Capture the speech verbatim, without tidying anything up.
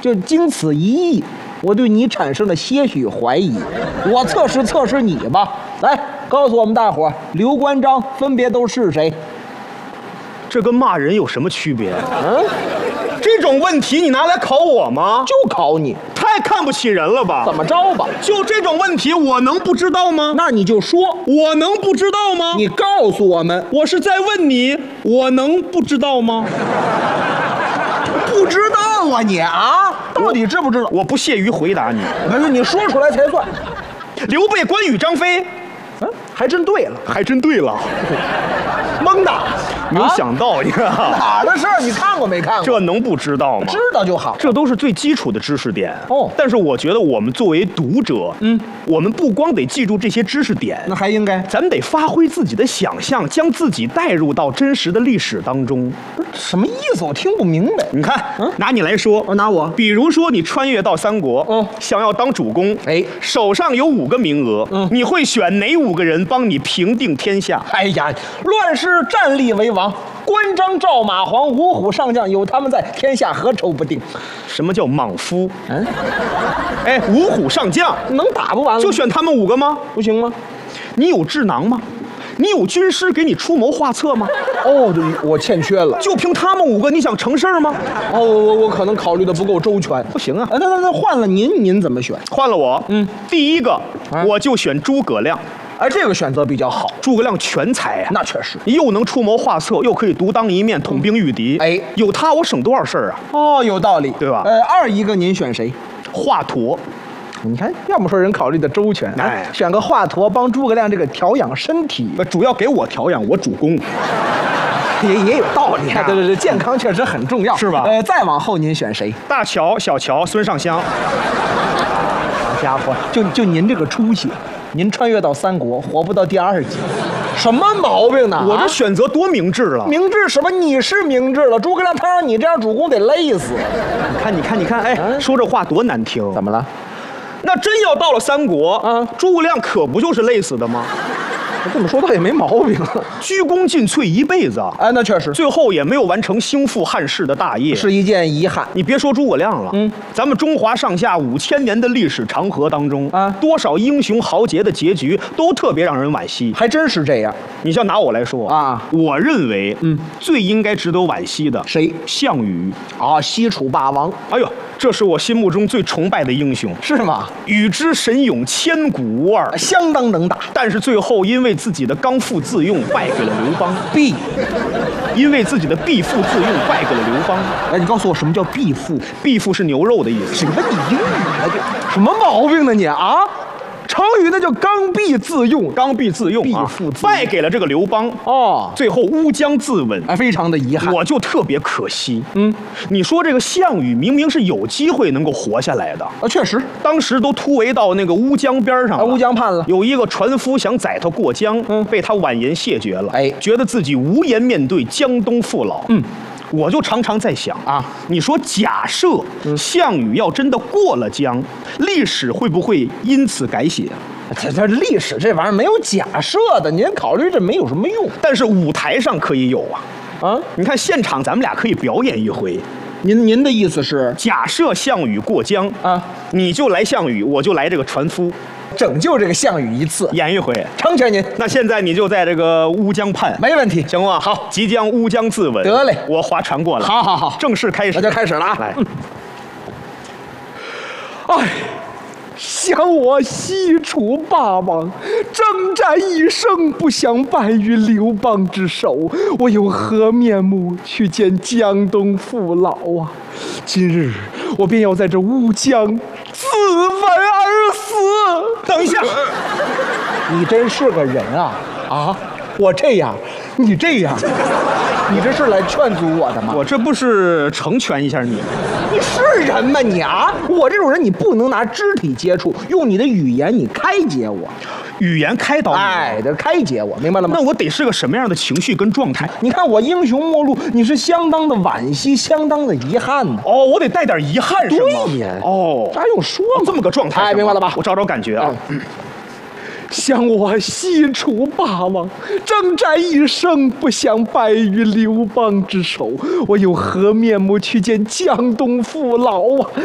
就经此一役，我对你产生了些许怀疑。我测试测试你吧，来告诉我们大伙儿，刘关张分别都是谁？ 这跟骂人有什么区别？ 嗯， 这种问题你拿来考我吗？ 就考你， 太看不起人了吧？ 怎么着吧？ 就这种问题，我能不知道吗？ 那你就说， 我能不知道吗？ 你告诉我们， 我是在问你，我能不知道吗？ 不知道啊你啊，到底知不知道？ 我不屑于回答你。 不是你说出来才算。 刘备、关羽、张飞， 嗯，还真对了， 还真对了， 蒙的。 没有想到你看、啊、 哪儿的事儿？你看过没看过？ 这能不知道吗？ 知道就好。 这都是最基础的知识点哦。 但是我觉得我们作为读者，嗯，我们不光得记住这些知识点， 那还应该咱们得发挥自己的想象，将自己带入到真实的历史当中。 什么意思？我听不明白。 你看，嗯，拿你来说， 我拿我， 比如说你穿越到三国，嗯，想要当主公， 哎， 手上有五个名额，嗯，你会选哪五个人帮你平定天下？ 哎呀，乱世战力为王。关张赵马黄五虎上将，有他们在，天下何愁不定？ 什么叫莽夫？ 嗯， 哎，五虎上将能打不完了？ 就选他们五个吗？ 不行吗？ 你有智囊吗？你有军师给你出谋划策吗？ 哦，对，我欠缺了。 就凭他们五个，你想成事儿吗？ 哦，我我可能考虑的不够周全。 不行啊！ 那那那换了您，您怎么选？ 换了我，嗯，第一个、啊、我就选诸葛亮。 哎，这个选择比较好。 诸葛亮全才啊， 那确实， 又能出谋划策，又可以独当一面，统兵御敌。 哎， 有他我省多少事儿啊？ 哦，有道理， 对吧？ 呃，二一个您选谁？ 华佗。 你看，要么说人考虑的周全， 哎， 选个华佗帮诸葛亮这个调养身体， 主要给我调养，我主攻， 也也有道理啊。对对对，健康确实很重要， 是吧？ 呃，再往后您选谁？ 大乔、小乔、孙尚香。 好家伙，就就您这个出息，您穿越到三国，活不到第二集。什么毛病呢？ 我这选择多明智了！ 明智什么？你是明智了。诸葛亮他让你这样主公得累死。 你看，你看，你看，哎，嗯、说这话多难听。 怎么了？ 那真要到了三国，啊，诸葛亮可不就是累死的吗？ 这么说倒也没毛病， 鞠躬尽瘁一辈子， 哎，那确实， 最后也没有完成兴复汉室的大业， 是一件遗憾。 你别说诸葛亮了，嗯，咱们中华上下五千年的历史长河当中，啊，多少英雄豪杰的结局都特别让人惋惜， 还真是这样。 你像拿我来说啊， 我认为，嗯，最应该值得惋惜的谁？ 项羽啊，西楚霸王。 哎呦，这是我心目中最崇拜的英雄， 是吗？ 与之神勇，千古无二， 相当能打。 但是最后因为自己的刚愎自用，败给了刘邦。 必， 因为自己的必负自用，败给了刘邦。 哎，你告诉我什么叫必负？ 必负是牛肉的意思。 什么你英语啊？这什么毛病呢你啊？成语那叫刚愎自用， 刚愎自用啊， 必负自用， 败给了这个刘邦哦， 最后乌江自刎， 哎，非常的遗憾， 我就特别可惜。 嗯， 你说这个项羽明明是有机会能够活下来的啊，确实， 当时都突围到那个乌江边上了， 乌江畔了， 有一个船夫想载他过江，嗯，被他婉言谢绝了， 哎， 觉得自己无颜面对江东父老，嗯。我就常常在想啊，你说假设项羽要真的过了江，历史会不会因此改写？ 这这历史这玩意儿没有假设的，您考虑这没有什么用。 但是舞台上可以有啊， 啊， 你看现场咱们俩可以表演一回。 您您的意思是， 假设项羽过江啊，你就来项羽，我就来这个船夫。 拯救这个项羽一次， 演一回， 成全您。 那现在你就在这个乌江畔， 没问题， 行吗？ 好， 即将乌江自刎， 得嘞， 我划船过来。 好好好， 正式开始， 那就开始了啊！ 来， 嗯、哎，想我西楚霸王，征战一生，不想败于刘邦之手，我有何面目去见江东父老啊？今日我便要在这乌江自刎而死。 等一下， 你真是个人啊！啊，我这样，你这样，你这是来劝阻我的吗？ 我这不是成全一下你吗？ 你是人吗你啊？我这种人，你不能拿肢体接触，用你的语言你开解我， 语言开导你， 哎，得开解我，明白了吗？ 那我得是个什么样的情绪跟状态？ 你看我英雄末路，你是相当的惋惜，相当的遗憾呢。 哦，我得带点遗憾是吗？ 对呀。 哦， 这还用说吗？ 这么个状态， 哎，明白了吧？ 我找找感觉啊。嗯， 想我西楚霸王，征战一生，不想败于刘邦之手，我有何面目去见江东父老啊？